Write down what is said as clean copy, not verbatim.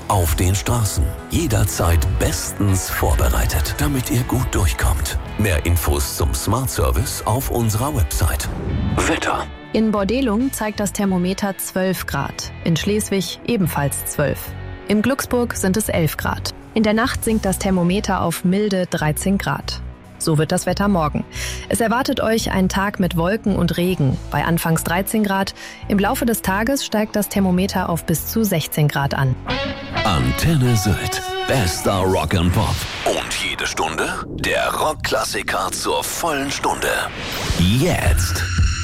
auf den Straßen. Jederzeit bestens vorbereitet, damit ihr gut durchkommt. Mehr Infos zum Smart Service auf unserer Website. Wetter. In Bordelung zeigt das Thermometer 12 Grad. In Schleswig ebenfalls 12. In Glücksburg sind es 11 Grad. In der Nacht sinkt das Thermometer auf milde 13 Grad. So wird das Wetter morgen. Es erwartet euch ein Tag mit Wolken und Regen, bei anfangs 13 Grad. Im Laufe des Tages steigt das Thermometer auf bis zu 16 Grad an. Antenne Sylt. Bester Rock and Pop. Und jede Stunde der Rockklassiker zur vollen Stunde. Jetzt.